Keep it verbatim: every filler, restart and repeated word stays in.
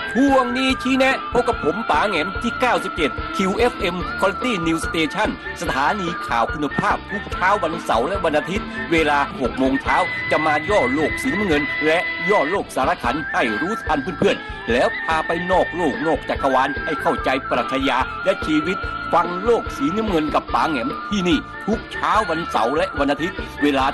ช่วงนี้ชี้แนะพบกับผมป๋าแหง่มที่เก้าสิบเจ็ด คิว เอฟ เอ็ม Quality News Station สถานีข่าวคุณภาพทุกเช้าวันเสาร์และวันอาทิตย์เวลาหกโมงเช้าจะมาย่อโลกสีน้ำเงินและย่อโลกสารขันให้รู้ทันเพื่อนๆแล้วพาไปนอกโลกนอกจักรวาลให้เข้าใจปรัชญาและชีวิตฟังโลกสีน้ำเงินกับป๋าแหง่มที่นี่ทุกเช้าวันเสาร์และวันอาทิตย์เวลา